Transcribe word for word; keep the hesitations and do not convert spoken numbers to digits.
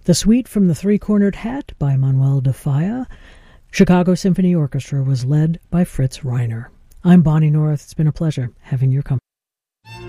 The Suite from the Three-Cornered Hat by Manuel de Falla. Chicago Symphony Orchestra was led by Fritz Reiner. I'm Bonnie North. It's been a pleasure having your company.